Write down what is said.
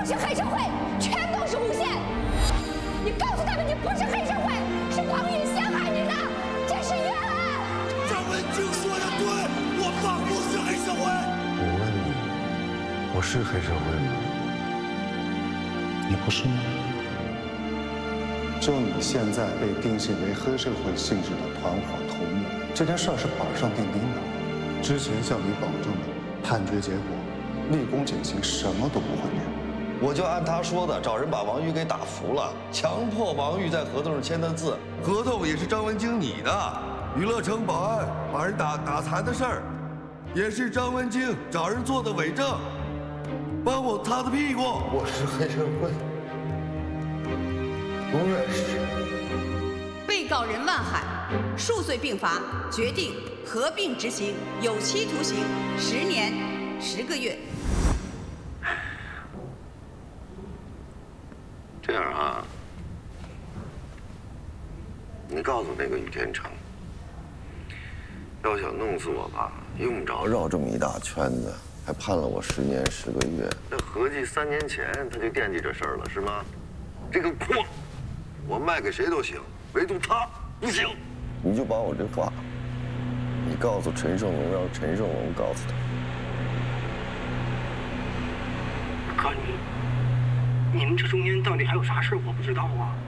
是黑社会，全都是诬陷。你告诉他们，你不是黑社会，是王玉陷害你的，这是冤案。 张文静说的对，我爸不是黑社会。 我问你，我是黑社会吗？你不是吗？就你现在被定性为黑社会性质的团伙头目，这件事儿是板上钉钉的。之前向你保证的判决结果，立功减刑，什么都不会变。 我就按他说的，找人把王玉给打服了，强迫王玉在合同上签的字。合同也是张文京你的，娱乐城保安把人打残的事儿，也是张文京找人做的伪证，帮我擦的屁股。 我是黑社会，永远是。 被告人万海数罪并罚，决定合并执行有期徒刑10年10个月。 这样啊，你告诉那个宇天成，要想弄死我吧，用不着绕这么一大圈子，还判了我10年10个月。那合计3年前他就惦记这事儿了，是吗？这个矿，我卖给谁都行，唯独他不行。你就把我这话，你告诉陈胜龙，让陈胜龙告诉他。 哥，你们这中间到底还有啥事我不知道啊？